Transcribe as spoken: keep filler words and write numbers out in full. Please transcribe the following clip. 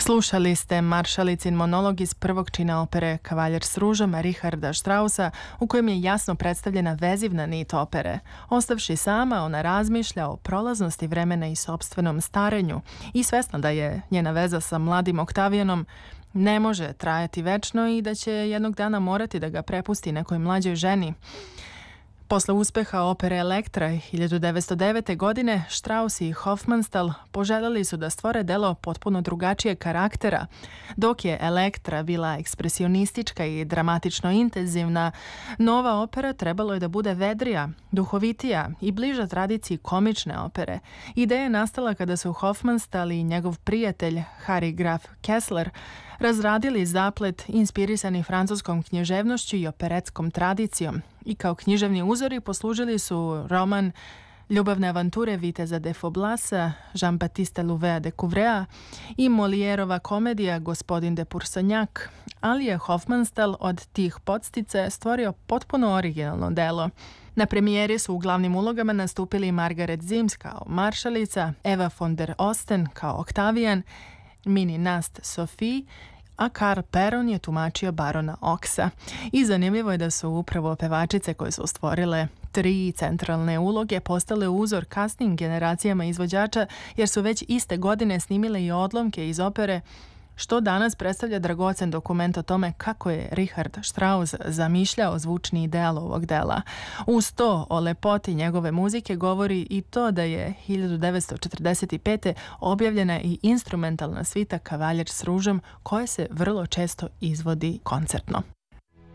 Slušali ste Maršalicin monolog iz prvog čina opere Kavaljer s ružom Richarda Straussa, u kojem je jasno predstavljena vezivna nit opere. Ostavši sama, ona razmišlja o prolaznosti vremena i sopstvenom starenju i svesna da je njena veza sa mladim Oktavijanom ne može trajati večno i da će jednog dana morati da ga prepusti nekoj mlađoj ženi. Posle uspeha opere Elektra hiljadu devetsto devete. godine, Strauss i Hofmannsthal poželjeli su da stvore delo potpuno drugačijeg karaktera. Dok je Elektra bila ekspresionistička i dramatično intenzivna, nova opera trebalo je da bude vedrija, duhovitija i bliža tradiciji komične opere. Ideja je nastala kada su Hofmannsthal i njegov prijatelj Harry Graf Kessler razradili zaplet inspirisani francuskom književnošću i operetskom tradicijom i kao književni uzori poslužili su roman Ljubavne avanture Viteza de Faublasa, Jean-Baptiste Louvet de Couvrea i Molièrova komedija Gospodin de Pourceaugnac, ali je Hofmannsthal od tih podstica stvorio potpuno originalno delo. Na premijeri su u glavnim ulogama nastupili Margaret Sims kao maršalica, Eva von der Osten kao Oktavijan, Mini Nast Sophie, a Karl Perron je tumačio barona Oxa. I zanimljivo je da su upravo pevačice koje su stvorile tri centralne uloge postale uzor kasnim generacijama izvođača, jer su već iste godine snimile i odlomke iz opere, što danas predstavlja dragocen dokument o tome kako je Richard Strauss zamišljao zvučni ideal ovog dela. Uz to o lepoti njegove muzike govori i to da je hiljadu devetsto četrdeset pete. objavljena i instrumentalna svita Kavaljer s ružom, koja se vrlo često izvodi koncertno.